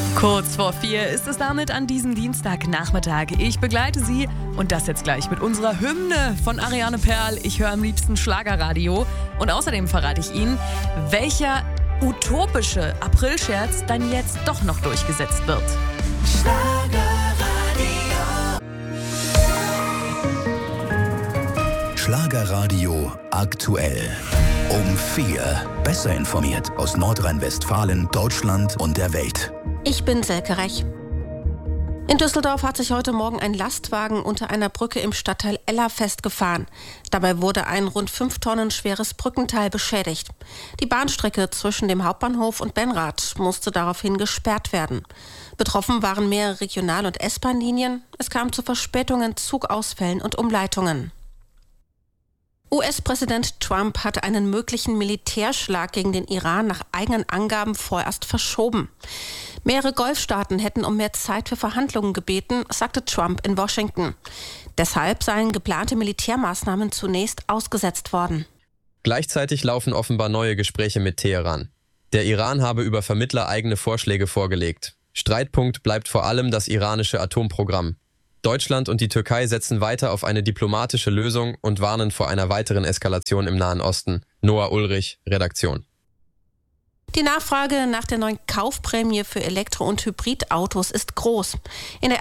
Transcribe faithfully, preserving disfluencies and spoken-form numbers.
Kurz vor vier ist es damit an diesem Dienstagnachmittag. Ich begleite Sie und das jetzt gleich mit unserer Hymne von Ariane Perl. Ich höre am liebsten Schlagerradio. Und außerdem verrate ich Ihnen, welcher utopische Aprilscherz dann jetzt doch noch durchgesetzt wird. Schlagerradio. Schlagerradio aktuell. Um vier. Besser informiert aus Nordrhein-Westfalen, Deutschland und der Welt. Ich bin Selke Rech. In Düsseldorf hat sich heute Morgen ein Lastwagen unter einer Brücke im Stadtteil Ella festgefahren. Dabei wurde ein rund fünf Tonnen schweres Brückenteil beschädigt. Die Bahnstrecke zwischen dem Hauptbahnhof und Benrath musste daraufhin gesperrt werden. Betroffen waren mehrere Regional- und S-Bahn-Linien. Es kam zu Verspätungen, Zugausfällen und Umleitungen. U S-Präsident Trump hat einen möglichen Militärschlag gegen den Iran nach eigenen Angaben vorerst verschoben. Mehrere Golfstaaten hätten um mehr Zeit für Verhandlungen gebeten, sagte Trump in Washington. Deshalb seien geplante Militärmaßnahmen zunächst ausgesetzt worden. Gleichzeitig laufen offenbar neue Gespräche mit Teheran. Der Iran habe über Vermittler eigene Vorschläge vorgelegt. Streitpunkt bleibt vor allem das iranische Atomprogramm. Deutschland und die Türkei setzen weiter auf eine diplomatische Lösung und warnen vor einer weiteren Eskalation im Nahen Osten. Noah Ulrich, Redaktion. Die Nachfrage nach der neuen Kaufprämie für Elektro- und Hybridautos ist groß. In der